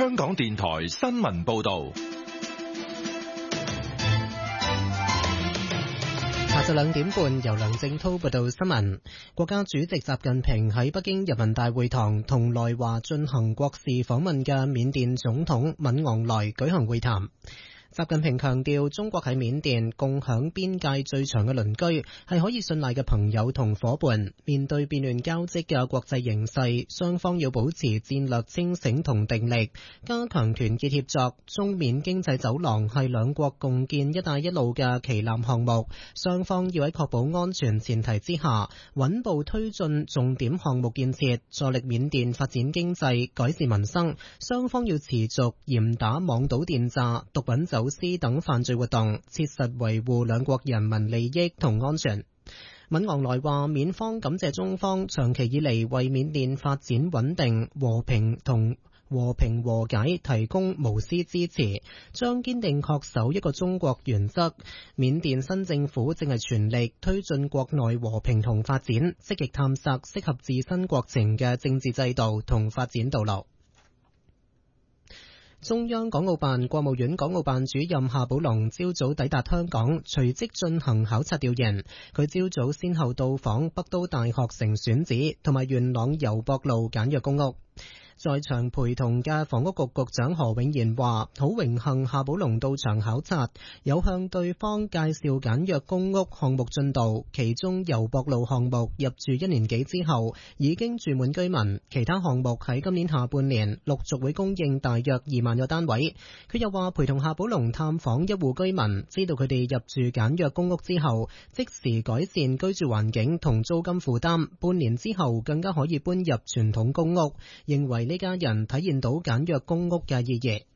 香港電台新聞報道。 下晝2點半，由梁正滔報道新聞。國家主席習近平喺北京人民大會堂同來華進行國事訪問嘅緬甸總統敏昂萊舉行會談。習近平強調，中國喺緬甸共享邊界最長嘅鄰居，係可以信賴嘅朋友同夥伴。面對變亂交織嘅國際形勢，雙方要保持戰略清醒同定力，加強團結協作。中緬經濟走廊係兩國共建一帶一路嘅旗艦項目，雙方要喺確保安全前提之下，穩步推進重點項目建設，助力緬甸發展經濟、改善民生。雙方要持續嚴打網賭電詐、毒品走私等犯罪活動，切實維護兩國人民利益同安全。敏昂萊話，緬方感謝中方長期以嚟為緬甸發展穩定、和平和解提供無私支持，將堅定恪守一個中國原則。緬甸新政府正係全力推進國內和平同發展，積極探索適合自身國情嘅政治制度同發展道路。中央港澳辦國務院港澳辦主任夏寶龍朝早抵達香港，隨即進行考察調研。佢朝早先後到訪北都大學城選址同埋元朗油博路簡約公屋。在場陪同嘅房屋局局長何永賢話，好榮幸夏寶龍到場考察，有向對方介紹簡約公屋項目進度，其中油博路項目入住1年幾之後已經住滿居民，其他項目喺今年下半年陸續會供應大約2萬個單位。佢又話陪同夏寶龍探訪一戶居民，知道佢哋入住簡約公屋之後即時改善居住環境同租金負擔，半年之後更加可以搬入傳統公屋，認為呢家人體現到簡約公屋嘅意義。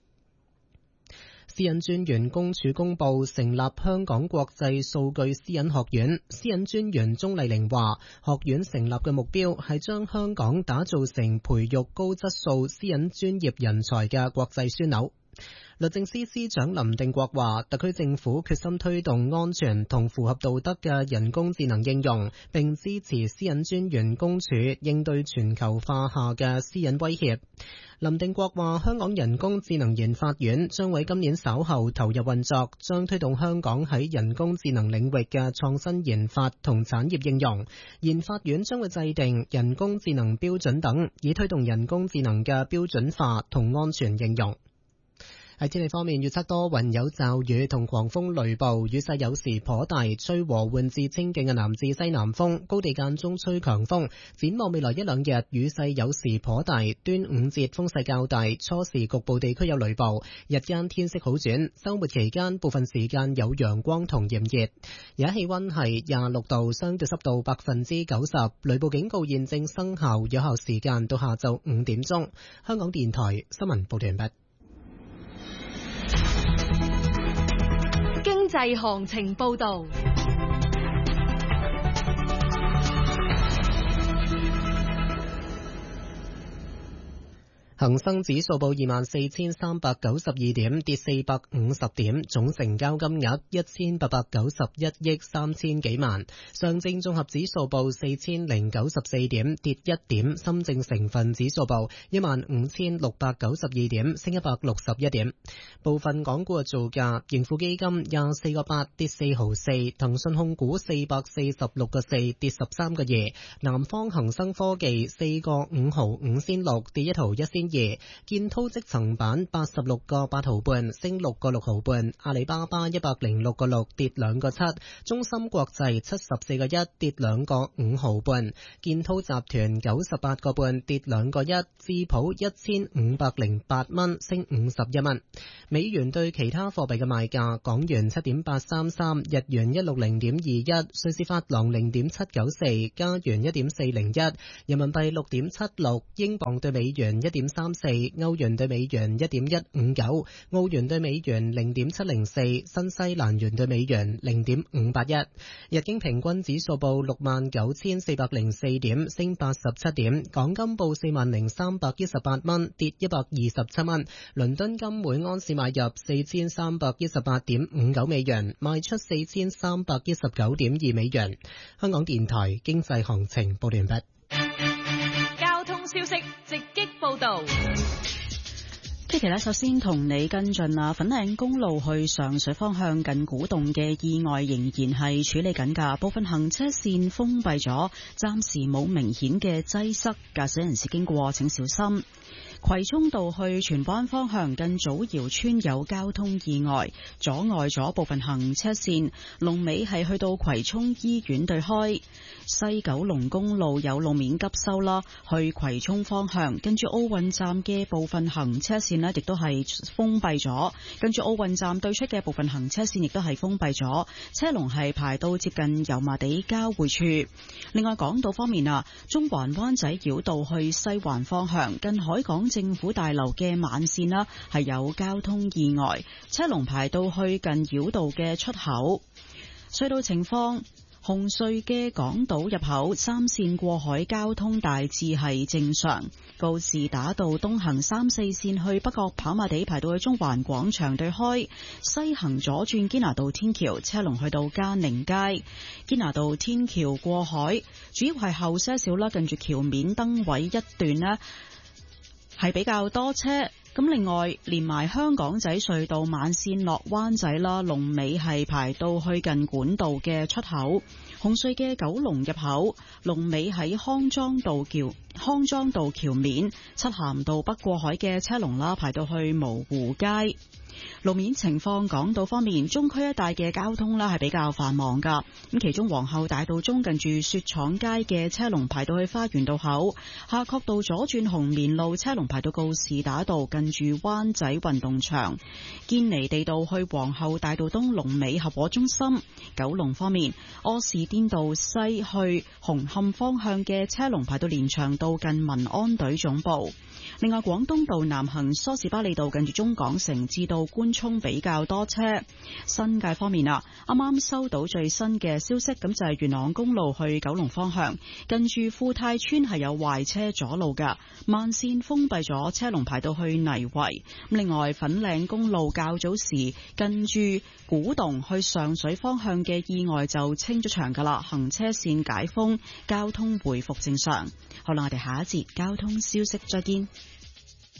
私隱專員公署公布成立香港國際數據私隱學院，私隱專員鍾麗玲話，學院成立嘅目標係將香港打造成培育高質素私隱專業人才嘅國際樞紐。律政司司長林定國話，特區政府決心推動安全同符合道德嘅人工智能應用，並支持私隱專員公署應對全球化下嘅私隱威脅。林定國話，香港人工智能研發院將喺今年稍後投入運作，將推動香港喺人工智能領域嘅創新研發同產業應用。研發院將會制定人工智能標準等，以推動人工智能嘅標準化同安全應用。喺天氣方面，預測多雲有驟雨同狂風雷暴，雨勢有時頗大，吹和緩至清勁嘅南至西南風，高地間中吹強風。展望未來1-2日，雨勢有時頗大，端午節風勢較大，初時局部地區有雷暴，日間天色好轉，週末期間部分時間有陽光同炎熱。而家氣溫係26度，相對濕度90%，雷暴警告現正生效，有效時間到下晝5點鐘。香港電台新聞報道完畢。 經濟行情報道。 恒生指數報24,392點，跌450點，總成交金額1891億3000幾萬。上證綜合指數報4094點，跌1點。深證成分指數報15692點，升161點。部分港股嘅造價：盈富基金24個8跌4毫4，騰訊控股446個4跌13個2，南方恒生科技4個5毫5仙6跌1毫1仙2，建滔積層板86個8毫半升6個6毫半，阿里巴巴106個6跌2個7，中芯國際74個1跌2個5毫半，建滔集團98個半跌2個1，智普1508蚊升51蚊。美元對其他貨幣嘅賣價：港元7.833，日元160.21，瑞士法郎0.794，加元1.401，人民幣6.76，英鎊對美元1.34，歐元對美元1.159，澳元對美元0.704，新西蘭元對美元0.581。日經平均指數報69,404點，升87點。港金報40,318蚊，跌127蚊。倫敦金每安士買入4318.59美元，賣出4319.2美元。香港電台經濟行情報完畢。 交通消息直擊報道。 期呢，首先同你跟進啊，粉嶺公路去上水方向近古洞嘅意外仍然係處理緊㗎，部分行車線封閉咗，暫時冇明顯嘅擠塞，駕駛人士經過請小心。葵涌道去荃灣方向近祖堯村有交通意外，阻礙咗部分行車線，龍尾係去到葵涌醫院對開。西九龍公路有路面急修啦，去葵涌方向跟住奧運站嘅部分行車線呢亦都係封閉咗，跟住奧運站對出嘅部分行車線亦都係封閉咗，車龍係排到接近油麻地交匯處。另外港島方面啊，中環灣仔繞道去西環方向近海港政府大樓嘅慢線啦，係有交通意外，車龍排到去近繞道嘅出口。隧道情況，紅隧嘅港島入口三線過海交通大致係正常，告士打道東行3、4線去北角跑馬地排到去中環廣場對開，西行左轉堅拿道天橋車龍去到嘉寧街。堅拿道天橋過海主要係後些少啦，近住橋面燈位一段呢係比較多車。咁另外連埋香港仔隧道慢線落灣仔啦，龍尾係排到去近管道嘅出口。紅隧嘅九龍入口龍尾喺康莊道橋面，漆咸道北過海嘅車龍啦，排到去蕪湖街。路面情況，港島方面，中區一帶嘅交通呢係比較繁忙噶。咁其中皇后大道中近住雪廠街嘅車龍排到去花園道口，夏慤道左轉紅棉路車龍排到告士打道近住灣仔運動場，堅尼地道去皇后大道東龍尾合和中心。九龍方面，柯士甸道西去紅磡方向嘅車龍排到連翔道近民安隊總部。另外，廣東道南行梳士巴利道近住中港城至到官涌比較多車。新界方面啊，啱啱收到最新嘅消息，咁就係元朗公路去九龍方向近住富泰村係有壞車阻路噶，慢線封閉咗，車龍排到去泥圍。另外，粉嶺公路較早時近住古洞去上水方向嘅意外就清咗場噶啦，行車線解封，交通回復正常。好啦，我哋下一節交通消息再見。